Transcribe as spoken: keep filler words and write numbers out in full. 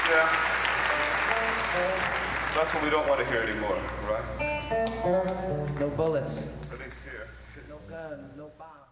Yeah. That's what we don't want to hear anymore, right? No bullets. At least here. No guns, no bombs.